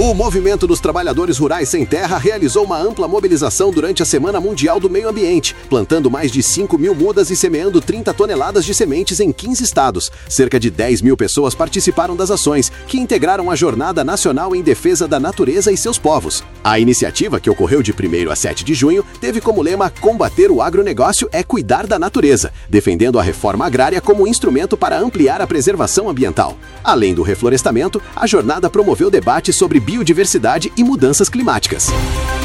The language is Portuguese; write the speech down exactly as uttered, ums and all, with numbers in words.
O Movimento dos Trabalhadores Rurais Sem Terra realizou uma ampla mobilização durante a Semana Mundial do Meio Ambiente, plantando mais de cinco mil mudas e semeando trinta toneladas de sementes em quinze estados. Cerca de dez mil pessoas participaram das ações, que integraram a Jornada Nacional em Defesa da Natureza e seus povos. A iniciativa, que ocorreu de primeiro a sete de junho, teve como lema "Combater o agronegócio é cuidar da natureza", defendendo a reforma agrária como instrumento para ampliar a preservação ambiental. Além do reflorestamento, a jornada promoveu debate sobre biodiversidade e mudanças climáticas.